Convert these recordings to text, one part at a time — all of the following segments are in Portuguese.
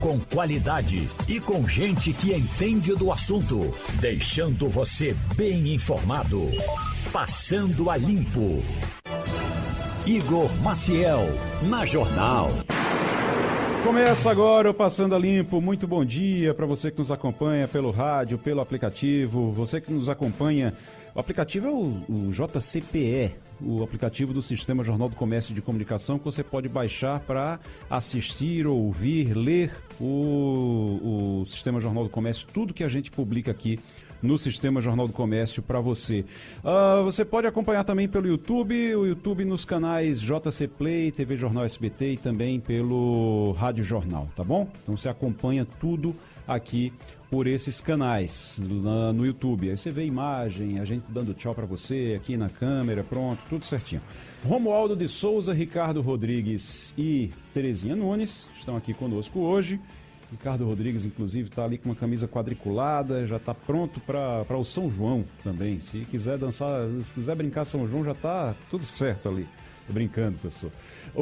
Com qualidade e com gente que entende do assunto, deixando você bem informado. Passando a Limpo. Igor Maciel, na Jornal. Começa agora o Passando a Limpo. Muito bom dia para você que nos acompanha pelo rádio, pelo aplicativo. Você que nos acompanha, o aplicativo é o JCPE, o aplicativo do Sistema Jornal do Comércio de Comunicação, que você pode baixar para assistir, ouvir, ler o Sistema Jornal do Comércio, tudo que a gente publica aqui no Sistema Jornal do Comércio para você. Você pode acompanhar também pelo YouTube, o YouTube nos canais JC Play, TV Jornal SBT e também pelo Rádio Jornal, tá bom? Então você acompanha tudo aqui por esses canais no YouTube. Aí você vê imagem, a gente dando tchau para você aqui na câmera, pronto, tudo certinho. Romualdo de Souza, Ricardo Rodrigues e Terezinha Nunes estão aqui conosco hoje. Ricardo Rodrigues, inclusive, está ali com uma camisa quadriculada, já está pronto para o São João também. Se quiser dançar, se quiser brincar São João, já está tudo certo ali. Tô brincando, pessoal.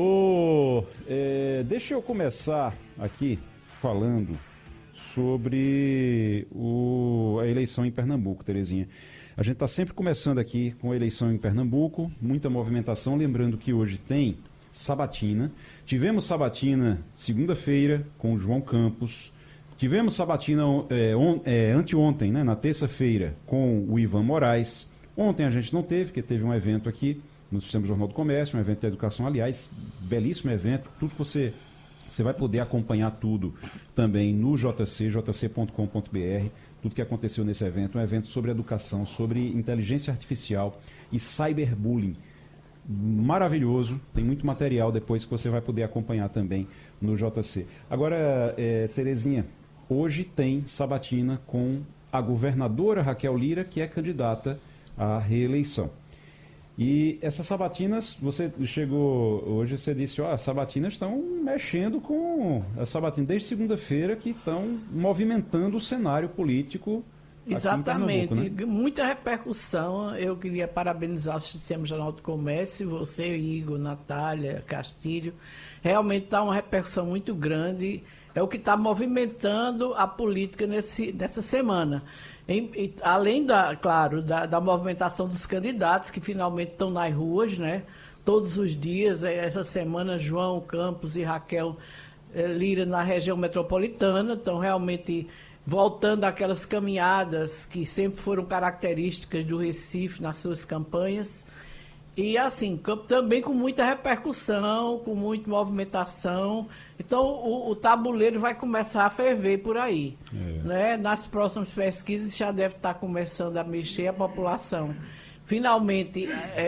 Deixa eu começar aqui falando sobre a eleição em Pernambuco, Terezinha. A gente está sempre começando aqui com a eleição em Pernambuco, muita movimentação, lembrando que hoje tem sabatina. Tivemos sabatina segunda-feira com o João Campos. Tivemos sabatina anteontem, né, na terça-feira, com o Ivan Moraes. Ontem a gente não teve, porque teve um evento aqui no Sistema Jornal do Comércio, um evento de educação, aliás, belíssimo evento, tudo que você vai poder acompanhar tudo também no jc.com.br, tudo que aconteceu nesse evento, um evento sobre educação, sobre inteligência artificial e cyberbullying. Maravilhoso, tem muito material depois que você vai poder acompanhar também no JC. Agora, Terezinha, hoje tem sabatina com a governadora Raquel Lira, que é candidata à reeleição. E essas sabatinas, você chegou hoje, você disse, as sabatinas estão mexendo com a sabatina desde segunda-feira, que estão movimentando o cenário político. Exatamente, né? Muita repercussão. Eu queria parabenizar o Sistema Jornal do Comércio, você, Igor, Natália, Castilho. Realmente está uma repercussão muito grande. É o que está movimentando a política nessa semana. Além da movimentação dos candidatos, que finalmente estão nas ruas, né? Todos os dias. Essa semana, João Campos e Raquel Lira na região metropolitana estão realmente voltando àquelas caminhadas que sempre foram características do Recife nas suas campanhas. E assim, também com muita repercussão, com muita movimentação. Então o tabuleiro vai começar a ferver por aí. Né? Nas próximas pesquisas já deve estar começando a mexer a população. Finalmente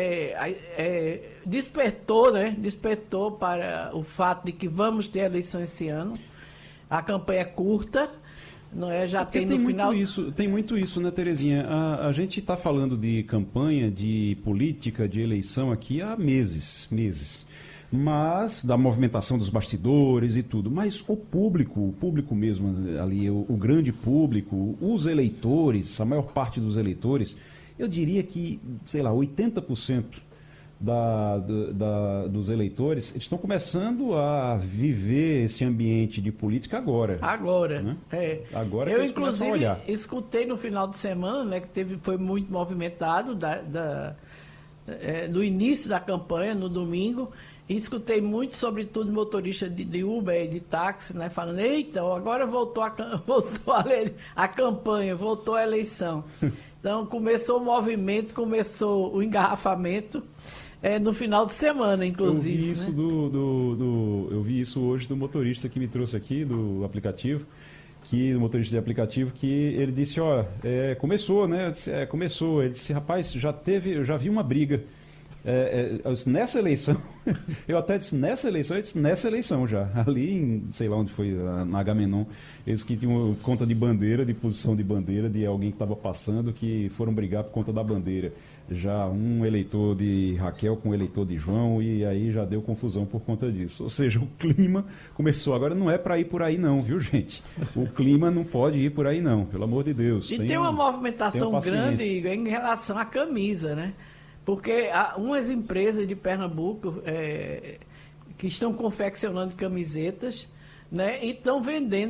despertou, né? Despertou para o fato de que vamos ter eleição esse ano. A campanha é curta. Não é? Já tem no final. Tem muito isso, né, Terezinha? A gente está falando de campanha, de política, de eleição aqui há meses. Mas, da movimentação dos bastidores e tudo. Mas o público mesmo ali, o grande público, os eleitores, a maior parte dos eleitores, eu diria que, sei lá, 80% dos eleitores estão começando a viver esse ambiente de política agora. Né? Agora eu, que eles começam a olhar. Escutei no final de semana, né, que foi muito movimentado no início da campanha, no domingo, e escutei muito, sobretudo, motorista de Uber e de táxi, né, falando, eita, agora voltou a campanha, voltou a eleição. Então, começou o movimento, começou o engarrafamento. No final de semana, inclusive. Eu vi isso, né? Eu vi isso hoje do motorista que me trouxe aqui, do aplicativo, do motorista de aplicativo, que ele disse, começou, né? Eu disse, começou. Ele disse, rapaz, eu já vi uma briga. Nessa eleição, eu até disse, nessa eleição já. Ali, sei lá onde foi, na Agamenon, eles que tinham conta de bandeira, de posição de bandeira, de alguém que estava passando, que foram brigar por conta da bandeira. Já um eleitor de Raquel com o eleitor de João, e aí já deu confusão por conta disso. Ou seja, o clima começou. Agora não é para ir por aí não, viu, gente? O clima não pode ir por aí não, pelo amor de Deus. E tem uma movimentação grande, Igor, em relação à camisa, né? Porque há umas empresas de Pernambuco que estão confeccionando camisetas, né? E estão vendendo